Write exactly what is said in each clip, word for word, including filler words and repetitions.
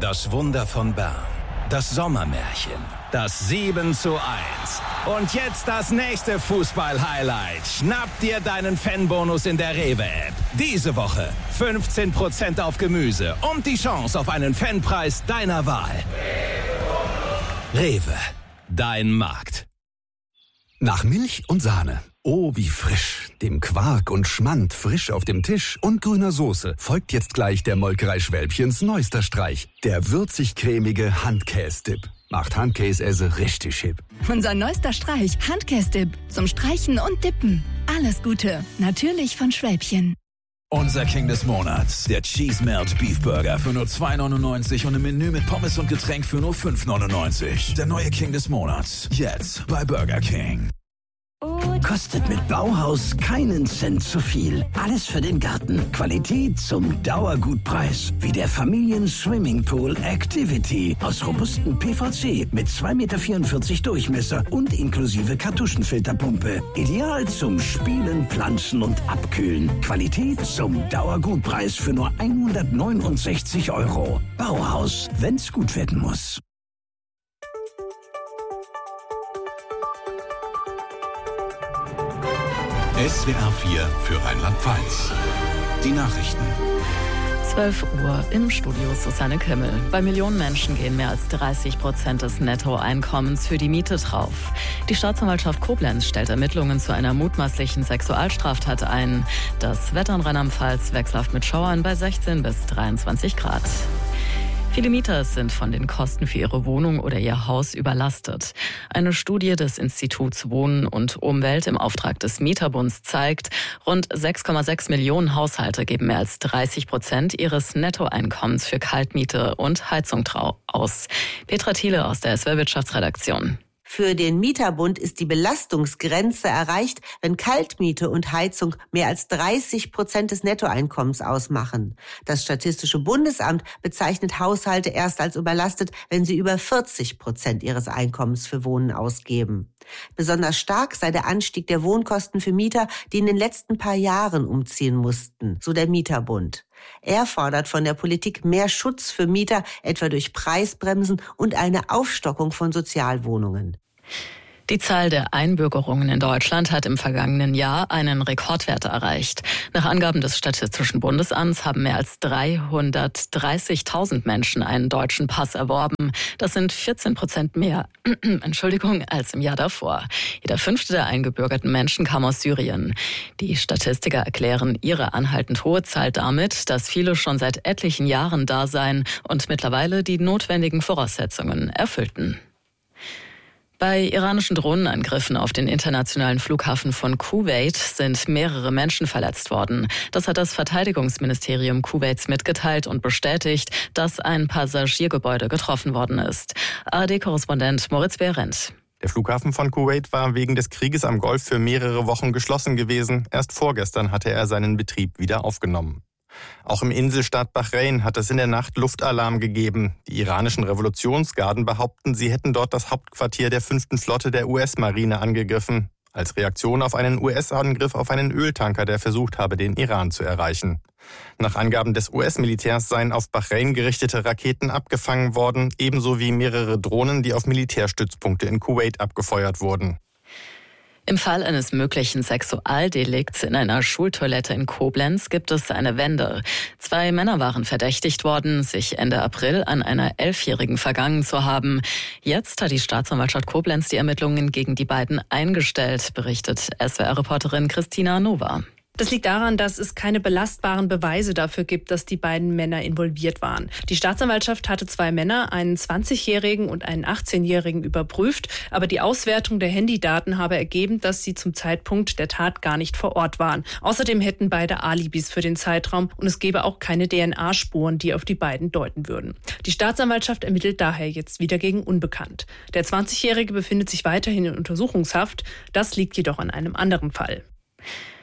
Das Wunder von Bern. Das Sommermärchen. Das sieben zu eins. Und jetzt das nächste Fußball-Highlight. Schnapp dir deinen Fanbonus in der Rewe-App. Diese Woche fünfzehn Prozent auf Gemüse und die Chance auf einen Fanpreis deiner Wahl. Rewe. Dein Markt. Nach Milch und Sahne. Oh, wie frisch. Dem Quark und Schmand frisch auf dem Tisch und grüner Soße folgt jetzt gleich der Molkerei Schwälbchens neuester Streich. Der würzig-cremige Handkäse-Dip. Macht Handkäse richtig hip. Unser neuester Streich, Handkäse-Dip. Zum Streichen und Dippen. Alles Gute. Natürlich von Schwälbchen. Unser King des Monats, der Cheese Melt Beef Burger für nur zwei neunundneunzig und im Menü mit Pommes und Getränk für nur fünf neunundneunzig. Der neue King des Monats, jetzt bei Burger King. Kostet mit Bauhaus keinen Cent zu viel. Alles für den Garten. Qualität zum Dauergutpreis. Wie der Familien-Swimmingpool Activity. Aus robustem P V C mit zwei Komma vierundvierzig Meter Durchmesser und inklusive Kartuschenfilterpumpe. Ideal zum Spielen, Pflanzen und Abkühlen. Qualität zum Dauergutpreis für nur hundertneunundsechzig Euro. Bauhaus, wenn's gut werden muss. S W R vier für Rheinland-Pfalz. Die Nachrichten. zwölf Uhr im Studio Susanne Kimmel. Bei Millionen Menschen gehen mehr als dreißig Prozent des Nettoeinkommens für die Miete drauf. Die Staatsanwaltschaft Koblenz stellt Ermittlungen zu einer mutmaßlichen Sexualstraftat ein. Das Wetter in Rheinland-Pfalz wechselhaft mit Schauern bei sechzehn bis dreiundzwanzig Grad. Viele Mieter sind von den Kosten für ihre Wohnung oder ihr Haus überlastet. Eine Studie des Instituts Wohnen und Umwelt im Auftrag des Mieterbunds zeigt, rund sechs Komma sechs Millionen Haushalte geben mehr als dreißig Prozent ihres Nettoeinkommens für Kaltmiete und Heizung aus. Petra Thiele aus der S W R Wirtschaftsredaktion. Für den Mieterbund ist die Belastungsgrenze erreicht, wenn Kaltmiete und Heizung mehr als dreißig Prozent des Nettoeinkommens ausmachen. Das Statistische Bundesamt bezeichnet Haushalte erst als überlastet, wenn sie über vierzig Prozent ihres Einkommens für Wohnen ausgeben. Besonders stark sei der Anstieg der Wohnkosten für Mieter, die in den letzten paar Jahren umziehen mussten, so der Mieterbund. Er fordert von der Politik mehr Schutz für Mieter, etwa durch Preisbremsen und eine Aufstockung von Sozialwohnungen. Die Zahl der Einbürgerungen in Deutschland hat im vergangenen Jahr einen Rekordwert erreicht. Nach Angaben des Statistischen Bundesamts haben mehr als dreihundertdreißigtausend Menschen einen deutschen Pass erworben. Das sind vierzehn Prozent mehr, Entschuldigung, als im Jahr davor. Jeder fünfte der eingebürgerten Menschen kam aus Syrien. Die Statistiker erklären ihre anhaltend hohe Zahl damit, dass viele schon seit etlichen Jahren da seien und mittlerweile die notwendigen Voraussetzungen erfüllten. Bei iranischen Drohnenangriffen auf den internationalen Flughafen von Kuwait sind mehrere Menschen verletzt worden. Das hat das Verteidigungsministerium Kuwaits mitgeteilt und bestätigt, dass ein Passagiergebäude getroffen worden ist. A R D-Korrespondent Moritz Behrendt. Der Flughafen von Kuwait war wegen des Krieges am Golf für mehrere Wochen geschlossen gewesen. Erst vorgestern hatte er seinen Betrieb wieder aufgenommen. Auch im Inselstaat Bahrain hat es in der Nacht Luftalarm gegeben. Die iranischen Revolutionsgarden behaupten, sie hätten dort das Hauptquartier der fünften Flotte der U S-Marine angegriffen. Als Reaktion auf einen U S-Angriff auf einen Öltanker, der versucht habe, den Iran zu erreichen. Nach Angaben des U S-Militärs seien auf Bahrain gerichtete Raketen abgefangen worden, ebenso wie mehrere Drohnen, die auf Militärstützpunkte in Kuwait abgefeuert wurden. Im Fall eines möglichen Sexualdelikts in einer Schultoilette in Koblenz gibt es eine Wende. Zwei Männer waren verdächtigt worden, sich Ende April an einer Elfjährigen vergangen zu haben. Jetzt hat die Staatsanwaltschaft Koblenz die Ermittlungen gegen die beiden eingestellt, berichtet S W R-Reporterin Christina Nova. Das liegt daran, dass es keine belastbaren Beweise dafür gibt, dass die beiden Männer involviert waren. Die Staatsanwaltschaft hatte zwei Männer, einen zwanzigjährigen und einen achtzehnjährigen, überprüft, aber die Auswertung der Handydaten habe ergeben, dass sie zum Zeitpunkt der Tat gar nicht vor Ort waren. Außerdem hätten beide Alibis für den Zeitraum und es gäbe auch keine D N A-Spuren, die auf die beiden deuten würden. Die Staatsanwaltschaft ermittelt daher jetzt wieder gegen Unbekannt. Der zwanzigjährige befindet sich weiterhin in Untersuchungshaft, das liegt jedoch an einem anderen Fall.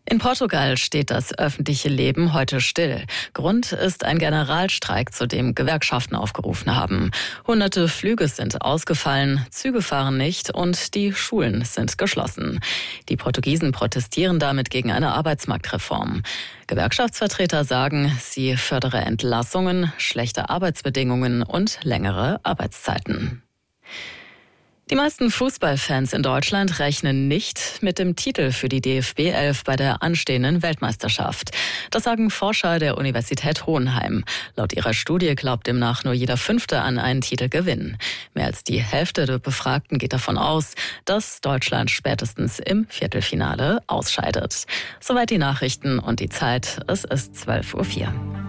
In Portugal steht das öffentliche Leben heute still. Grund ist ein Generalstreik, zu dem Gewerkschaften aufgerufen haben. Hunderte Flüge sind ausgefallen, Züge fahren nicht und die Schulen sind geschlossen. Die Portugiesen protestieren damit gegen eine Arbeitsmarktreform. Gewerkschaftsvertreter sagen, sie fördere Entlassungen, schlechte Arbeitsbedingungen und längere Arbeitszeiten. Die meisten Fußballfans in Deutschland rechnen nicht mit dem Titel für die D F B elf bei der anstehenden Weltmeisterschaft. Das sagen Forscher der Universität Hohenheim. Laut ihrer Studie glaubt demnach nur jeder Fünfte an einen Titelgewinn. Mehr als die Hälfte der Befragten geht davon aus, dass Deutschland spätestens im Viertelfinale ausscheidet. Soweit die Nachrichten und die Zeit. Es ist zwölf Uhr vier.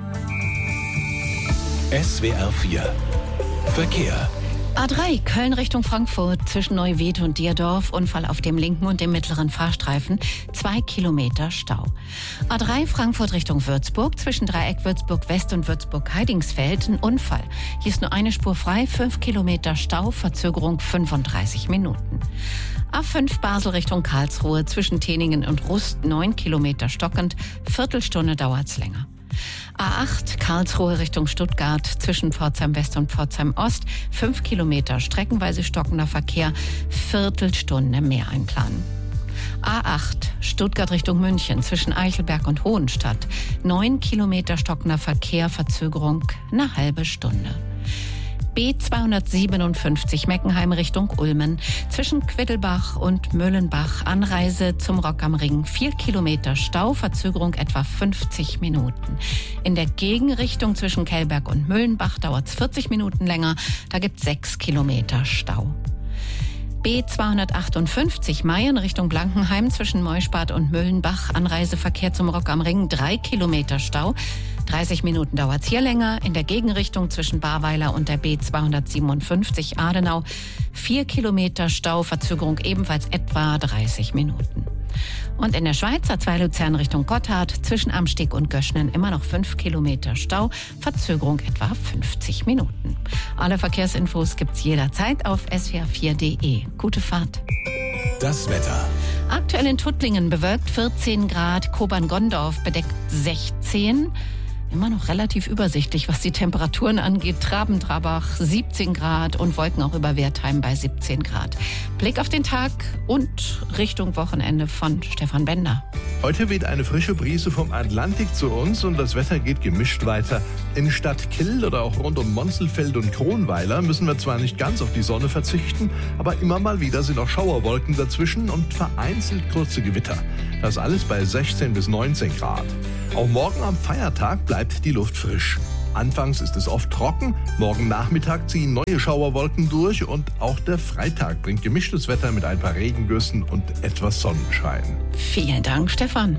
S W R vier Verkehr. A drei, Köln Richtung Frankfurt, zwischen Neuwied und Dierdorf, Unfall auf dem linken und dem mittleren Fahrstreifen, zwei Kilometer Stau. A drei, Frankfurt Richtung Würzburg, zwischen Dreieck Würzburg West und Würzburg Heidingsfeld, ein Unfall. Hier ist nur eine Spur frei, fünf Kilometer Stau, Verzögerung fünfunddreißig Minuten. A fünf, Basel Richtung Karlsruhe, zwischen Teningen und Rust, neun Kilometer stockend, Viertelstunde dauert's länger. A acht, Karlsruhe Richtung Stuttgart, zwischen Pforzheim West und Pforzheim Ost, fünf Kilometer streckenweise stockender Verkehr, Viertelstunde mehr einplanen. A acht, Stuttgart Richtung München, zwischen Eichelberg und Hohenstadt, neun Kilometer stockender Verkehr, Verzögerung eine halbe Stunde. B zweihundertsiebenundfünfzig Meckenheim Richtung Ulmen, zwischen Quiddelbach und Müllenbach, Anreise zum Rock am Ring, vier Kilometer Stau, Verzögerung etwa fünfzig Minuten. In der Gegenrichtung zwischen Kellberg und Müllenbach dauert es vierzig Minuten länger, da gibt es sechs Kilometer Stau. B zweihundertachtundfünfzig Mayen Richtung Blankenheim, zwischen Meuspath und Müllenbach, Anreiseverkehr zum Rock am Ring, drei Kilometer Stau. dreißig Minuten dauert's hier länger. In der Gegenrichtung zwischen Barweiler und der B zweihundertsiebenundfünfzig Adenau, vier Kilometer Stau, Verzögerung ebenfalls etwa dreißig Minuten. Und in der Schweiz A zwei Luzern Richtung Gotthard, zwischen Amsteg und Göschnen immer noch fünf Kilometer Stau, Verzögerung etwa fünfzig Minuten. Alle Verkehrsinfos gibt's jederzeit auf S W R vier Punkt de. Gute Fahrt. Das Wetter. Aktuell in Tuttlingen bewölkt vierzehn Grad, Kobern-Gondorf bedeckt sechzehn. Immer noch relativ übersichtlich, was die Temperaturen angeht. Traben-Trabach siebzehn Grad und Wolken auch über Wertheim bei siebzehn Grad. Blick auf den Tag und Richtung Wochenende von Stefan Bender. Heute weht eine frische Brise vom Atlantik zu uns und das Wetter geht gemischt weiter. In Stadt Kill oder auch rund um Monselfeld und Kronweiler müssen wir zwar nicht ganz auf die Sonne verzichten, aber immer mal wieder sind auch Schauerwolken dazwischen und vereinzelt kurze Gewitter. Das alles bei sechzehn bis neunzehn Grad. Auch morgen am Feiertag bleibt die Luft frisch. Anfangs ist es oft trocken, morgen Nachmittag ziehen neue Schauerwolken durch und auch der Freitag bringt gemischtes Wetter mit ein paar Regengüssen und etwas Sonnenschein. Vielen Dank, Stefan.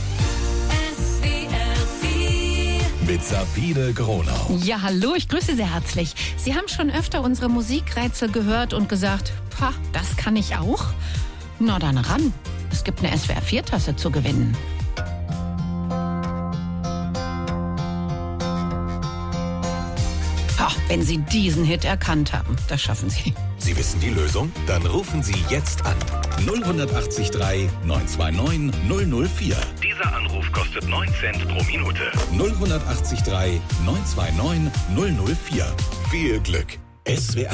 Mit Sabine Gronau. Ja, hallo, ich grüße sehr herzlich. Sie haben schon öfter unsere Musikrätsel gehört und gesagt, pah, das kann ich auch? Na dann ran, es gibt eine S W R vier Tasse zu gewinnen. Ha, wenn Sie diesen Hit erkannt haben, das schaffen Sie. Sie wissen die Lösung? Dann rufen Sie jetzt an. null acht drei neun zwei neun null null vier. Dieser Anruf kostet neun Cent pro Minute. null acht drei neun zwei neun null null vier. Viel Glück. S W R